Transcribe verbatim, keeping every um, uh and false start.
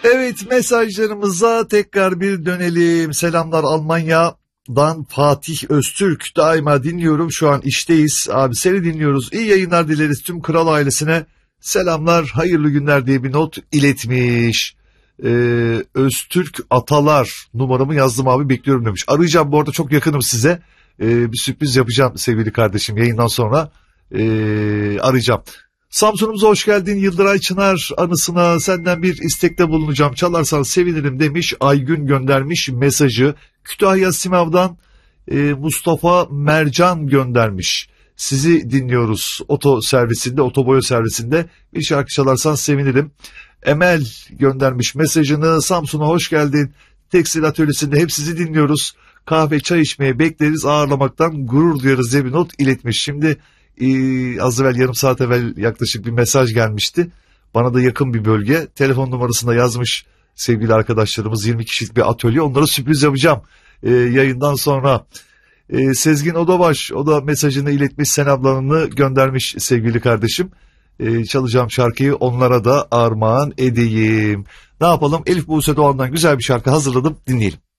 Evet, mesajlarımıza tekrar bir dönelim. Selamlar Almanya'dan Fatih Öztürk. Daima dinliyorum, şu an işteyiz. Abi seni dinliyoruz. İyi yayınlar dileriz tüm kral ailesine. Selamlar, hayırlı günler diye bir not iletmiş. Ee, Öztürk Atalar, numaramı yazdım abi, bekliyorum demiş. Arayacağım, bu arada çok yakınım size. Ee, bir sürpriz yapacağım sevgili kardeşim, yayından sonra ee, arayacağım. Samsun'umuza hoş geldin Yıldıray Çınar anısına senden bir istekte bulunacağım, çalarsan sevinirim demiş. Aygün göndermiş mesajı. Kütahya Simav'dan e, Mustafa Mercan göndermiş. Sizi dinliyoruz oto servisinde, otoboya servisinde, bir şarkı çalarsan sevinirim. Emel göndermiş mesajını. Samsun'a hoş geldin, tekstil atölyesinde hep sizi dinliyoruz. Kahve çay içmeye bekleriz, ağırlamaktan gurur duyarız diye bir not iletmiş. Şimdi Ee, az evvel, yarım saat evvel yaklaşık bir mesaj gelmişti. Bana da yakın bir bölge. Telefon numarasında yazmış sevgili arkadaşlarımız, yirmi kişilik bir atölye. Onlara sürpriz yapacağım ee, yayından sonra. Ee, Sezgin Odabaş, o da mesajını iletmiş, selamlarını göndermiş sevgili kardeşim. Ee, çalacağım şarkıyı onlara da armağan edeyim. Ne yapalım? Elif Buse Doğan'dan güzel bir şarkı hazırladım, dinleyelim.